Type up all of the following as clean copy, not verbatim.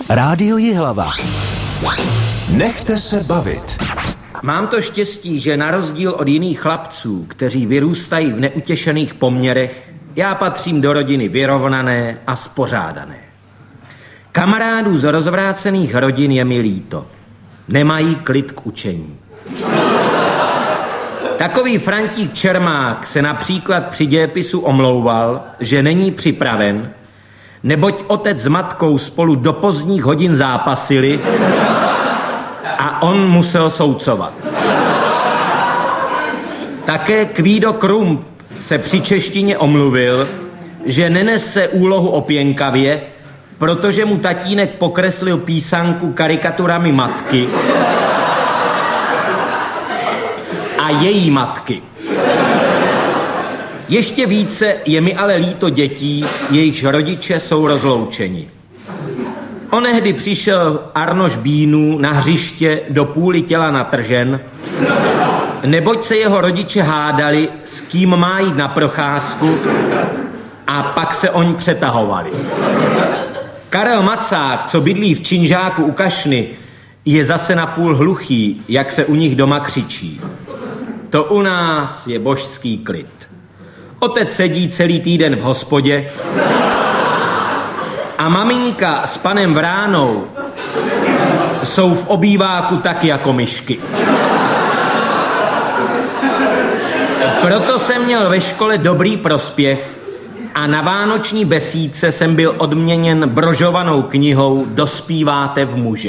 Rádio Jihlava. Nechte se bavit. Mám to štěstí, že na rozdíl od jiných chlapců, kteří vyrůstají v neutěšených poměrech, já patřím do rodiny vyrovnané a spořádané. Kamarádů z rozvrácených rodin je mi líto. Nemají klid k učení. Takový Frantík Čermák se například při dějepisu omlouval, že není připraven, neboť otec s matkou spolu do pozdních hodin zápasili a on musel soucovat. Také Kvído Krump se při češtině omluvil, že nenese úlohu opěnkavě, protože mu tatínek pokreslil písanku karikaturami matky a její matky. Ještě více je mi ale líto dětí, jejichž rodiče jsou rozloučeni. Onehdy přišel Arnoš Bínů na hřiště do půli těla natržen, neboť se jeho rodiče hádali, s kým má jít na procházku, a pak se oni přetahovali. Karel Macák, co bydlí v Činžáku u Kašny, je zase napůl hluchý, jak se u nich doma křičí. To u nás je božský klid. Otec sedí celý týden v hospodě a maminka s panem Vránou jsou v obýváku tak jako myšky. Proto jsem měl ve škole dobrý prospěch a na vánoční besídce jsem byl odměněn brožovanou knihou Dospíváte v muže.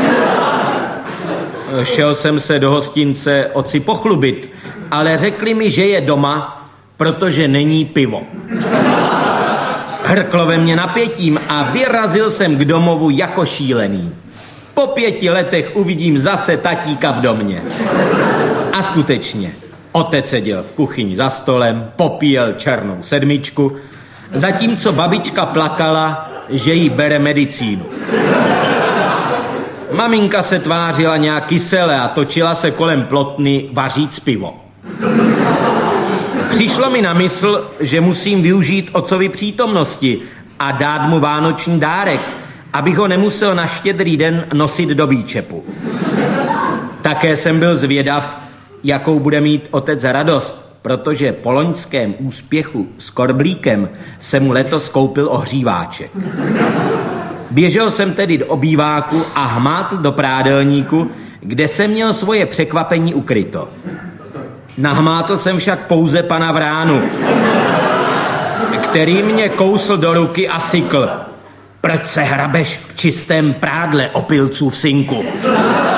Šel jsem se do hostince otci pochlubit, ale řekli mi, že je doma, protože není pivo. Hrklo ve mně napětím a vyrazil jsem k domovu jako šílený. Po 5 letech uvidím zase tatíka v domě. A skutečně, otec seděl v kuchyni za stolem, popíjel černou 7, zatímco babička plakala, že jí bere medicínu. Maminka se tvářila nějak kysele a točila se kolem plotny vaříc pivo. Přišlo mi na mysl, že musím využít otcovy přítomnosti a dát mu vánoční dárek, abych ho nemusel na Štědrý den nosit do výčepu. Také jsem byl zvědav, jakou bude mít otec radost, protože po loňském úspěchu s korblíkem se mu letos koupil ohříváček. Běžel jsem tedy do obýváku a hmátl do prádelníku, kde jsem měl svoje překvapení ukryto. Nahmátl jsem však pouze pana Vránu, který mě kousl do ruky a sykl. Proč se hrabeš v čistém prádle, opilců v synku?